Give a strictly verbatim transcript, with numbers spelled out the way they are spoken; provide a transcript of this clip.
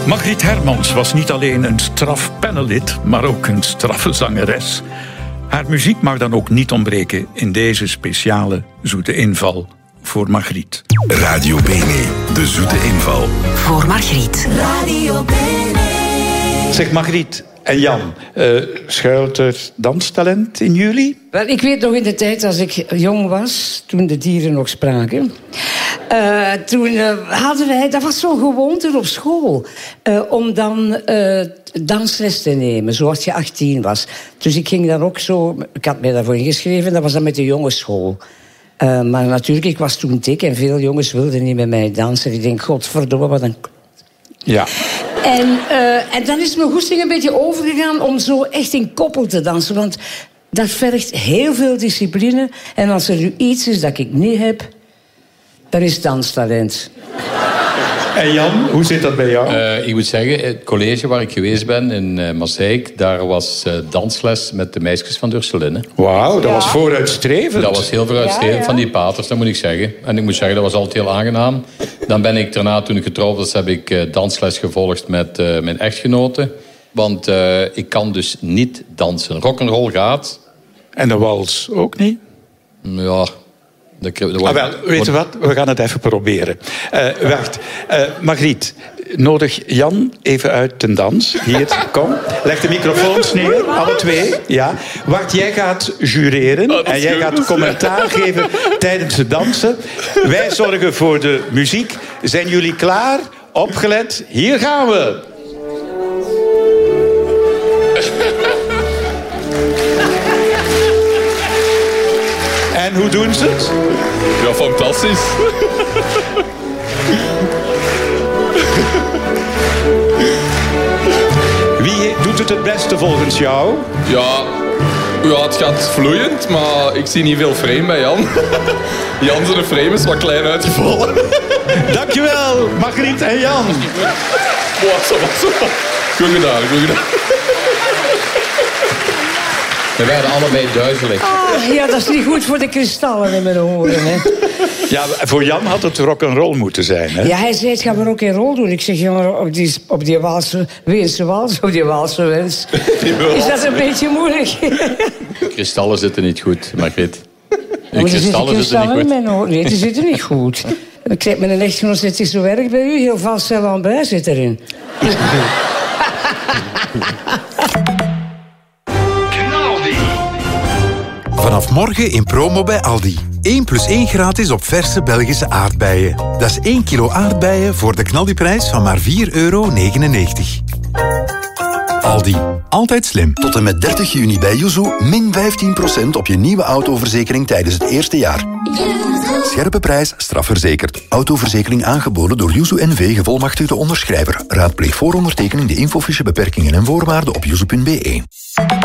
Margriet Hermans was niet alleen een straf panellid, maar ook een straffe zangeres. Haar muziek mag dan ook niet ontbreken in deze speciale zoete inval voor Margriet. Radio Bene, de zoete inval. Voor Margriet. Radio Bene. Zeg Margriet en Jan, uh, schuilt er danstalent in jullie? Wel, ik weet nog in de tijd als ik jong was, toen de dieren nog spraken. Uh, toen uh, hadden wij, dat was zo'n gewoonte op school, uh, om dan uh, dansles te nemen, zoals je achttien was. Dus ik ging dan ook zo, ik had mij daarvoor ingeschreven, dat was dan met de jongensschool. Uh, maar natuurlijk, ik was toen dik en veel jongens wilden niet met mij dansen. Ik denk, godverdomme, wat een... Ja. En, uh, en dan is mijn goesting een beetje overgegaan om zo echt in koppel te dansen. Want dat vergt heel veel discipline. En als er nu iets is dat ik niet heb, dan is danstalent. En Jan, hoe zit dat bij jou? Uh, ik moet zeggen, het college waar ik geweest ben in uh, Maaseik, daar was uh, dansles met de meisjes van Durselinne. Wauw, dat ja. was vooruitstrevend. Dat was heel vooruitstrevend ja, ja. van die paters, dat moet ik zeggen. En ik moet zeggen, dat was altijd heel aangenaam. Dan ben ik daarna, toen ik getrouwd was, heb ik uh, dansles gevolgd met uh, mijn echtgenote. Want uh, ik kan dus niet dansen. Rock'n'roll gaat. En de wals ook niet? Ja... De, de, de, ah, wel, weet je wat? We gaan het even proberen. Uh, wacht. Uh, Margriet, nodig Jan even uit ten dans. Hier, kom. Leg de microfoons neer, alle twee. Ja. Wacht, jij gaat jureren oh, en jij goed. gaat commentaar geven tijdens het dansen. Wij zorgen voor de muziek. Zijn jullie klaar? Opgelet? Hier gaan we. En hoe doen ze het? Ja, fantastisch. Wie doet het het beste volgens jou? Ja, ja, het gaat vloeiend, maar ik zie niet veel frame bij Jan. Jan zijn frame is wat klein uitgevallen. Dankjewel, Margriet en Jan. Wow, zo, zo. Goed gedaan, goed gedaan. We werden allebei duizelig. Ah, ja, dat is niet goed voor de kristallen in mijn oren. Hè. Ja, voor Jan had het rock'n'roll moeten zijn. Hè? Ja, hij zei, het gaan we rock'n'roll doen. Ik zeg, jongen, op die, op die Waalse, Weense wals, op die Waalse wens. Is dat een beetje moeilijk? Kristallen zitten niet goed, Margriet. De kristallen zitten, zitten niet goed. In mijn oren. Nee, die zitten niet goed. Ik zeg, mijn echtgenoot zit zo erg bij u. Heel vast cel aan bij zit erin. Vanaf morgen in promo bij Aldi. één plus één gratis op verse Belgische aardbeien. Dat is één kilo aardbeien voor de knaldiprijs van maar vier euro negenennegentig. Aldi. Altijd slim. Tot en met dertig juni bij Yuzu min vijftien procent op je nieuwe autoverzekering tijdens het eerste jaar. Scherpe prijs, strafverzekerd. Autoverzekering aangeboden door Yuzu N V, gevolmachtigde onderschrijver. Raadpleeg voor ondertekening de infofiche beperkingen en voorwaarden op yuzu punt be.